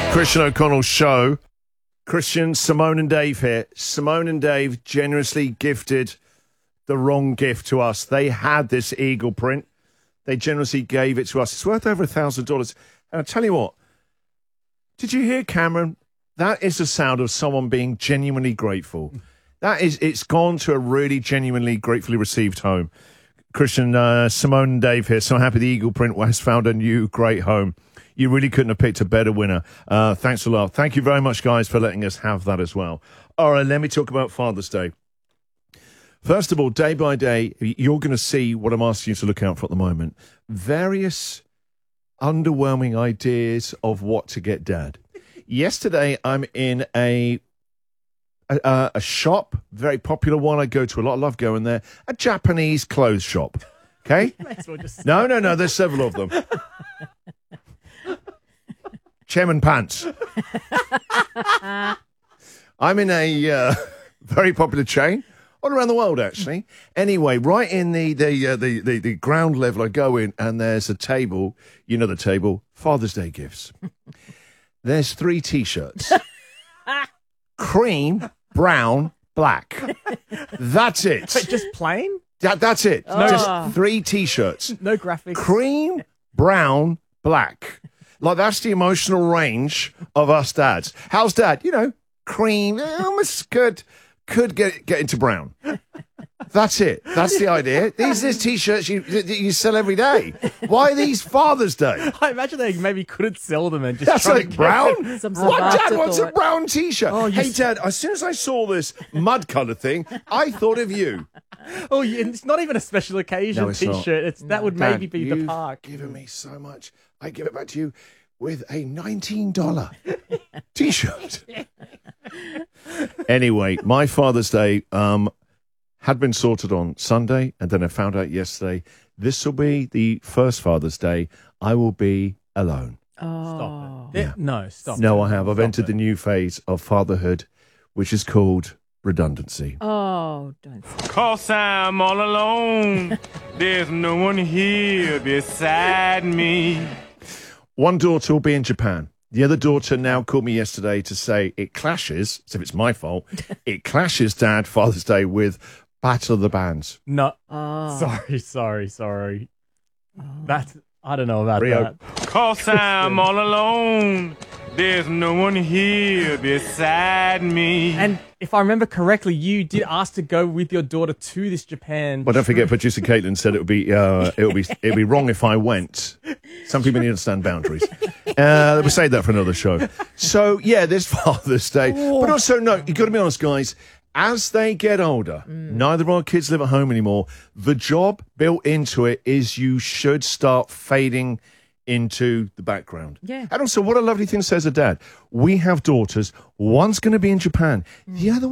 Christian O'Connell Show. Christian, Simone and Dave here. Simone and Dave generously gifted the wrong gift to us. They had this eagle print. They generously gave it to us. It's worth over $1,000. And I tell you what, did you hear, Cameron? That is the sound of someone being genuinely grateful. It's gone to a really genuinely gratefully received home. Christian, Simone and Dave here. So happy the eagle print has found a new great home. You really couldn't have picked a better winner. Thanks a lot. Thank you very much, guys, for letting us have that as well. All right, let me talk about Father's Day. First of all, day by day, you're going to see what I'm asking you to look out for at the moment. Various underwhelming ideas of what to get Dad. Yesterday, I'm in a shop, very popular one I go to a lot. I love going there. A Japanese clothes shop. Okay? No, there's several of them. Chairman Pants. I'm in a very popular chain all around the world, actually. Anyway, right in the ground level, I go in and there's a table. You know the table. Father's Day gifts. There's 3 T-shirts. Cream, brown, black. That's it. Wait, just plain? That's it. Oh. Just 3 T-shirts. No graphics. Cream, brown, black. Like, that's the emotional range of us dads. How's Dad? You know, cream, almost could get into brown. That's it. That's the idea. These T-shirts you sell every day. Why these Father's Day? I imagine they maybe couldn't sell them and just That's like brown? Some What, Dad sabbatical. wants a brown T-shirt? Oh, hey, Dad, as soon as I saw this mud colour thing, I thought of you. Oh, it's not even a special occasion No, it's not. T-shirt. That would Dad, maybe be the park. You've given me so much. I give it back to you with a $19 T-shirt. Anyway, my Father's Day had been sorted on Sunday, and then I found out yesterday this will be the first Father's Day I will be alone. Stop it. Yeah. No, stop No, it. I have. I've Stop entered it. the new phase of fatherhood, which is called redundancy. Oh, don't. 'Cause I'm all alone. There's no one here beside me. One daughter will be in Japan. The other daughter now called me yesterday to say it clashes, as if it's my fault, it clashes, Dad, Father's Day with Battle of the Bands. No. Oh. Sorry. That's, I don't know about Rio. that. 'Cause I'm all alone. There's no one here beside me. And if I remember correctly, you did ask to go with your daughter to this Japan. Well, don't forget, producer Caitlin said it'd be wrong if I went. Some people need to understand boundaries. We'll save that for another show. So yeah, this Father's Day, but also no, you got to be honest, guys. As they get older, neither of our kids live at home anymore. The job built into it is you should start fading into the background. Yeah. And also, what a lovely thing says a dad. We have daughters. One's going to be in Japan. The other